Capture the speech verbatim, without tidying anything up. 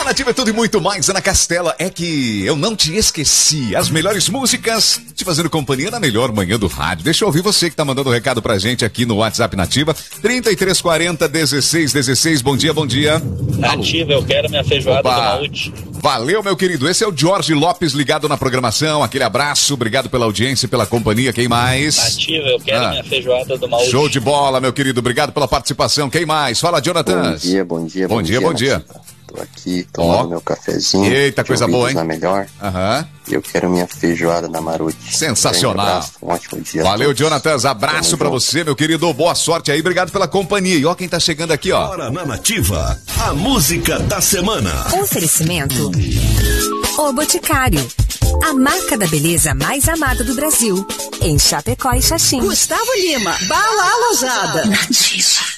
Nativa é tudo e muito mais, Ana Castela. É que eu não te esqueci. As melhores músicas te fazendo companhia na melhor manhã do rádio. Deixa eu ouvir você que tá mandando um recado pra gente aqui no WhatsApp Nativa. trinta e três quarenta, dezesseis dezesseis. Bom dia, bom dia. Nativa, eu quero minha feijoada Opa. do Maúde. Valeu, meu querido. Esse é o Jorge Lopes ligado na programação. Aquele abraço. Obrigado pela audiência e pela companhia. Quem mais? Nativa, eu quero Ah. minha feijoada do Maúde. Show de bola, meu querido. Obrigado pela participação. Quem mais? Fala, Jonathan. Bom dia, bom dia, Bom dia, bom dia. Tô aqui tomando Ó. meu cafezinho. Eita, de coisa boa, ouvidos hein? Na melhor. Aham. E eu quero minha feijoada da Maruti. Sensacional. Um abraço, um ótimo dia. a Valeu, todos. Jonathan. Abraço Tamo pra junto. você, meu querido. Boa sorte aí. Obrigado pela companhia. E ó quem tá chegando aqui, ó. Agora na Nativa, a música da semana. Oferecimento O Boticário, a marca da beleza mais amada do Brasil, em Chapecó e Xaxim. Gustavo Lima, Bala Alojada. Nativa.